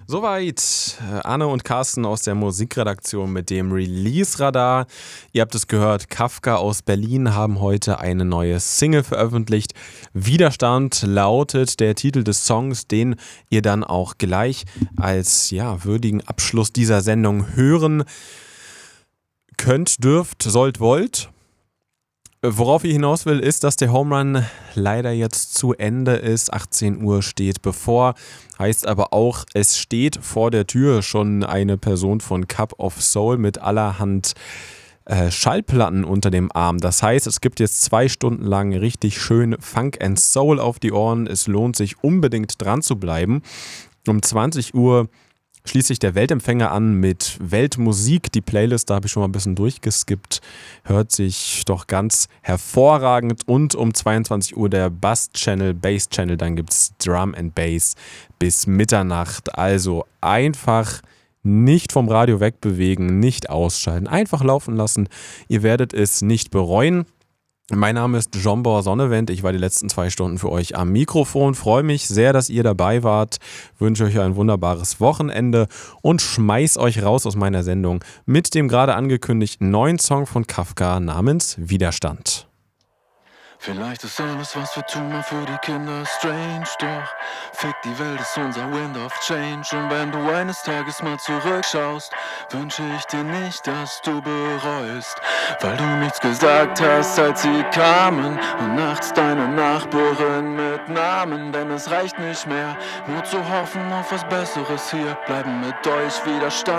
Soweit Anne und Carsten aus der Musikredaktion mit dem Release-Radar. Ihr habt es gehört, Kafka aus Berlin haben heute eine neue Single veröffentlicht. Widerstand lautet der Titel des Songs, den ihr dann auch gleich als würdigen Abschluss dieser Sendung hören könnt, dürft, sollt, wollt. Worauf ich hinaus will, ist, dass der Home Run leider jetzt zu Ende ist. 18 Uhr steht bevor. Heißt aber auch, es steht vor der Tür schon eine Person von Cup of Soul mit allerhand Schallplatten unter dem Arm. Das heißt, es gibt jetzt 2 Stunden lang richtig schön Funk and Soul auf die Ohren. Es lohnt sich unbedingt dran zu bleiben. Um 20 Uhr schließt sich der Weltempfänger an mit Weltmusik. Die Playlist, da habe ich schon mal ein bisschen durchgeskippt, hört sich doch ganz hervorragend. Und um 22 Uhr der Bass-Channel, dann gibt es Drum and Bass bis Mitternacht. Also einfach nicht vom Radio wegbewegen, nicht ausschalten, einfach laufen lassen. Ihr werdet es nicht bereuen. Mein Name ist Jombor Sonnevent. Ich war die letzten 2 Stunden für euch am Mikrofon. Freue mich sehr, dass ihr dabei wart. Wünsche euch ein wunderbares Wochenende und schmeiß euch raus aus meiner Sendung mit dem gerade angekündigten neuen Song von Kafka namens Widerstand. Vielleicht ist alles, was wir tun, mal für die Kinder strange, doch fick die Welt ist unser Wind of Change. Und wenn du eines Tages mal zurückschaust, wünsche ich dir nicht, dass du bereust, weil du nichts gesagt hast, als sie kamen und nachts deine Nachbarin mit Namen. Denn es reicht nicht mehr, nur zu hoffen auf was Besseres, hier bleiben mit euch Widerstand.